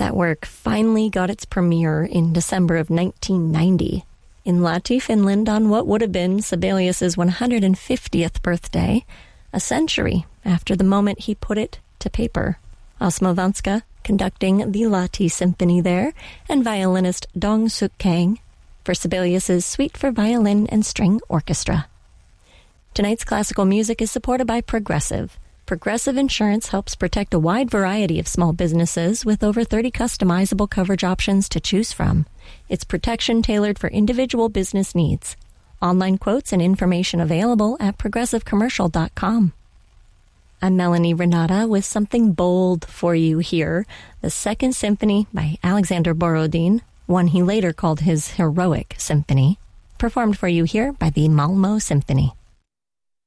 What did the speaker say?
That work finally got its premiere in December of 1990 in Lahti, Finland, on what would have been Sibelius's 150th birthday, a century after the moment he put it to paper. Osmo Vanska conducting the Lahti Symphony there, and violinist Dong Suk Kang for Sibelius's Suite for Violin and String Orchestra. Tonight's classical music is supported by Progressive. Progressive Insurance helps protect a wide variety of small businesses with over 30 customizable coverage options to choose from. It's protection tailored for individual business needs. Online quotes and information available at progressivecommercial.com. I'm Melanie Renata with something bold for you here. The Second Symphony by Alexander Borodin, one he later called his Heroic Symphony, performed for you here by the Malmö Symphony.